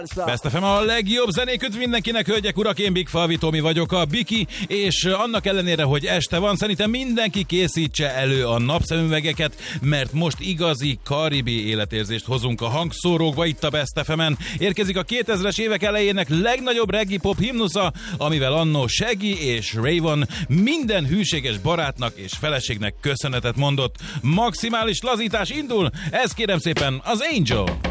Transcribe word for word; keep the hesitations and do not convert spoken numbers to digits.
Best ef em a legjobb zenék üdv mindenkinek, hölgyek, urak, én Big Falvi Tomi vagyok, a Biki, és annak ellenére, hogy este van, szerintem mindenki készítse elő a napszemüvegeket, mert most igazi karibi életérzést hozunk a hangszórókba itt a Best ef emen. Érkezik a kétezres évek elejének legnagyobb reggae pop himnusza, amivel annó Shaggy és Rayvon minden hűséges barátnak és feleségnek köszönetet mondott. Maximális lazítás indul, ez kérem szépen az Angel.